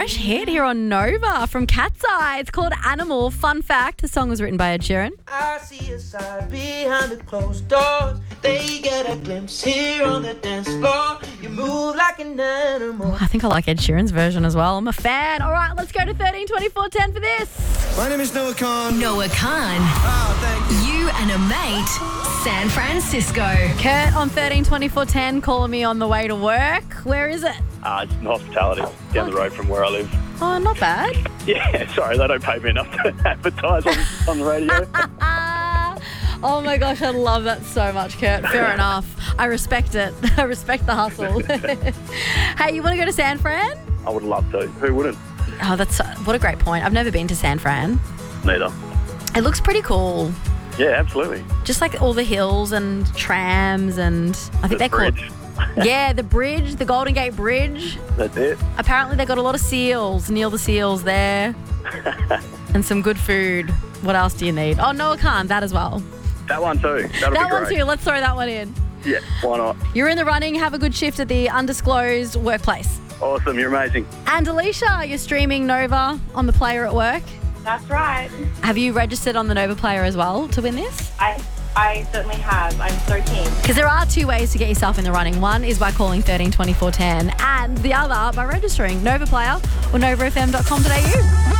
fresh hit here on Nova from Cat's Eye. It's called Animal. Fun fact, the song was written by Ed Sheeran. I see a side behind the closed doors. They get a glimpse here on the dance floor. You move like an animal. I think I like Ed Sheeran's version as well. I'm a fan. All right, let's go to 13 24 10 for this. My name is Noah Khan. Noah Khan. Oh, thank you. You and a mate, San Francisco. Kurt on 13 24 10 calling me on the way to work. Where is it? It's in hospitality, down the road from where I live. Oh, not bad. Yeah, sorry, they don't pay me enough to advertise on the radio. Oh my gosh, I love that so much, Kurt. Fair enough. I respect it. I respect the hustle. Hey, you want to go to San Fran? I would love to. Who wouldn't? Oh, what a great point. I've never been to San Fran. Neither. It looks pretty cool. Yeah, absolutely. Just like all the hills and trams and I think they're called... Yeah, the bridge, the Golden Gate Bridge. That's it. Apparently they got a lot of seals, Neil the seals there. And some good food. What else do you need? Oh, Noah Khan, that as well. That one too. That'll be That one great. too. Let's throw that one in. Yeah, why not? You're in the running. Have a good shift at the undisclosed workplace. Awesome, you're amazing. And Alicia, you're streaming Nova on the player at work. That's right. Have you registered on the Nova player as well to win this? I certainly have. I'm so keen. Because there are two ways to get yourself in the running. One is by calling 13 24 10 and the other by registering Nova Player or novafm.com.au.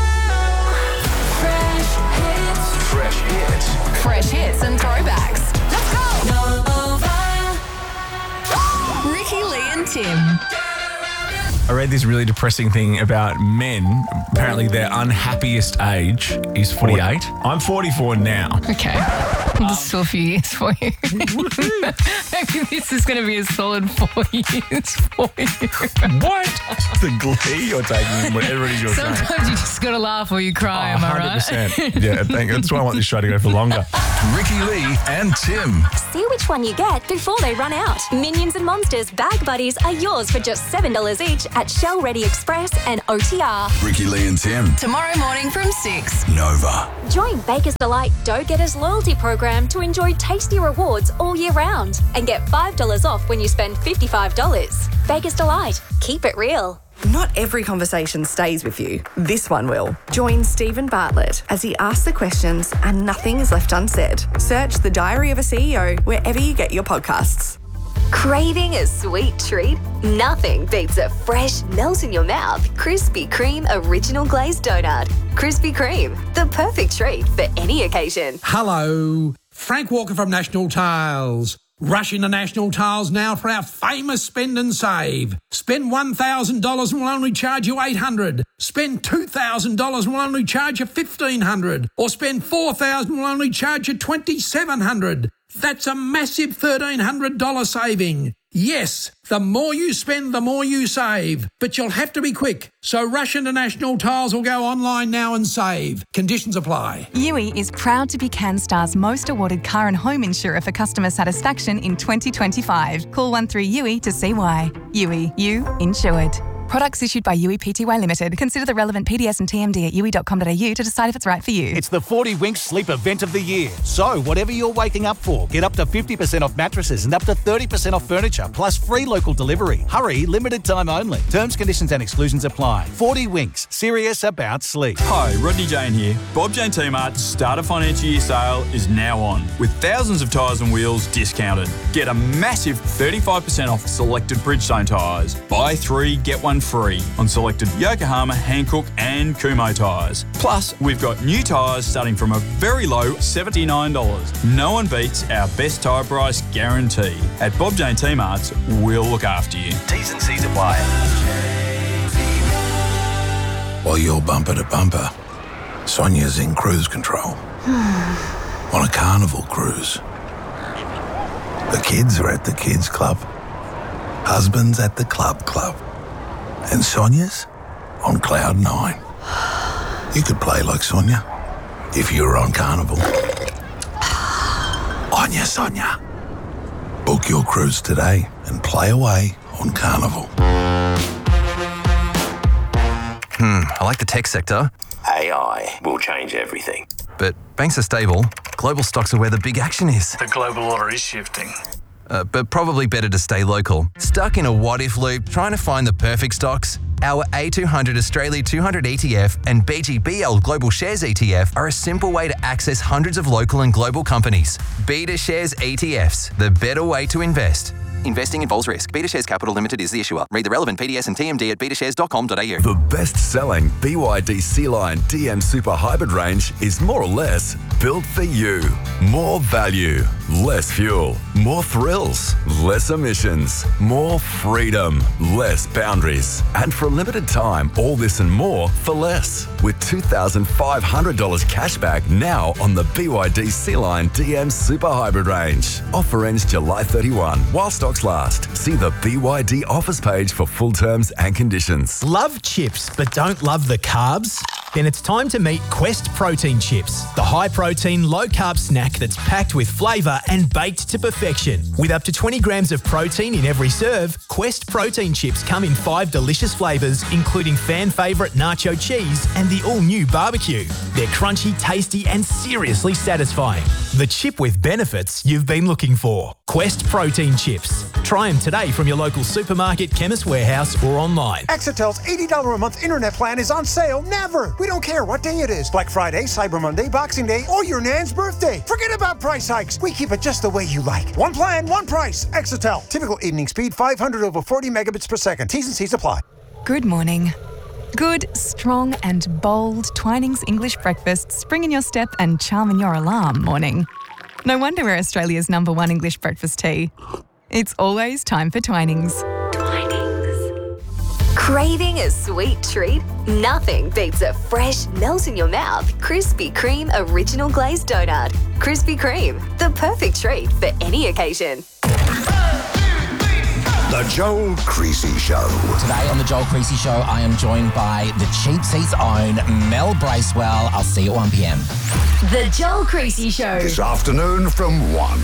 Fresh hits and throwbacks. Let's go. Nova. Ricky, Lee and Tim. I read this really depressing thing about men. Apparently their unhappiest age is 48. I'm 44 now. Okay. Just still a few years for you. Maybe this is going to be a solid 4 years for you. What? The glee you're taking, whatever it is you're saying. Sometimes you just got to laugh or you cry, am I right? 100%. Yeah, that's why I want this show to go for longer. Ricky Lee and Tim. See which one you get before they run out. Minions and Monsters Bag Buddies are yours for just $7 each at Shell Ready Express and OTR. Ricky Lee and Tim. Tomorrow morning from 6. Nova. Join Baker's Delight Dough Getters loyalty program to enjoy tasty rewards all year round and get $5 off when you spend $55. Baker's Delight. Keep it real. Not every conversation stays with you. This one will. Join Stephen Bartlett as he asks the questions and nothing is left unsaid. Search The Diary of a CEO wherever you get your podcasts. Craving a sweet treat? Nothing beats a fresh, melt-in-your-mouth Krispy Kreme Original Glazed Donut. Krispy Kreme, the perfect treat for any occasion. Hello, Frank Walker from National Tiles. Rush into National Tiles now for our famous spend and save. Spend $1,000 and we'll only charge you $800. Spend $2,000 and we'll only charge you $1,500. Or spend $4,000 and we'll only charge you $2,700. That's a massive $1,300 saving. Yes, the more you spend, the more you save. But you'll have to be quick. So rush into National Tiles or go online now and save. Conditions apply. Yui is proud to be CanStar's most awarded car and home insurer for customer satisfaction in 2025. Call 13-YUI to see why. Yui, you insured. Products issued by Yui Pty Limited. Consider the relevant PDS and TMD at yui.com.au to decide if it's right for you. It's the 40 Winks Sleep Event of the Year. So, whatever you're waking up for, get up to 50% off mattresses and up to 30% off furniture, plus free local delivery. Hurry, limited time only. Terms, conditions and exclusions apply. 40 Winks, serious about sleep. Hi, Rodney Jane here. Bob Jane T-Mart's start of financial year sale is now on, with thousands of tyres and wheels discounted. Get a massive 35% off selected Bridgestone tyres. Buy 3, get 1 free on selected Yokohama, Hankook and Kumho tyres. Plus, we've got new tyres starting from a very low $79. No one beats our best tyre price guarantee. At Bob Jane T-Mart's, we'll look after you. T's and C's apply. While you're bumper to bumper, Sonia's in cruise control. On a Carnival cruise. The kids are at the kids club. Husband's at the club. And Sonia's on cloud 9. You could play like Sonia if you were on Carnival. On ya, Sonia. Book your cruise today and play away on Carnival. I like the tech sector. AI will change everything. But banks are stable. Global stocks are where the big action is. The global order is shifting. But probably better to stay local. Stuck in a what-if loop, trying to find the perfect stocks? Our A200 Australia 200 ETF and BGBL Global Shares ETF are a simple way to access hundreds of local and global companies. Beta Shares ETFs, the better way to invest. Investing involves risk. Beta Shares Capital Limited is the issuer. Read the relevant PDS and TMD at betashares.com.au. The best-selling BYD Sea-Line DM Super Hybrid range is more or less built for you. More value, less fuel, more thrills, less emissions, more freedom, less boundaries. And for a limited time, all this and more for less. With $2,500 cash back now on the BYD Sea-Line DM Super Hybrid range. Offer ends July 31 while stocks last. See the BYD offers page for full terms and conditions. Love chips but don't love the carbs? Then it's time to meet Quest Protein Chips, the high-protein, low-carb snack that's packed with flavour and baked to perfection. With up to 20 grams of protein in every serve, Quest Protein Chips come in 5 delicious flavours, including fan favourite nacho cheese and the all-new barbecue. They're crunchy, tasty and seriously satisfying. The chip with benefits you've been looking for. Quest Protein Chips. Try them today from your local supermarket, chemist warehouse or online. Exitel's $80 a month internet plan is on sale never. We don't care what day it is. Black Friday, Cyber Monday, Boxing Day, or your nan's birthday. Forget about price hikes. We keep it just the way you like. One plan, one price. Exitel. Typical evening speed, 500 over 40 megabits per second. T's and C's apply. Good morning. Good, strong and bold Twinings English breakfast spring in your step and charm in your alarm morning. No wonder we're Australia's #1 English breakfast tea. It's always time for Twinings. Craving a sweet treat? Nothing beats a fresh, melt-in-your-mouth Krispy Kreme original glazed donut. Krispy Kreme, the perfect treat for any occasion. The Joel Creasy Show. Today on The Joel Creasy Show, I am joined by the Cheap Seats' own Mel Bracewell. I'll see you at 1 p.m. The Joel Creasy Show. This afternoon from 1.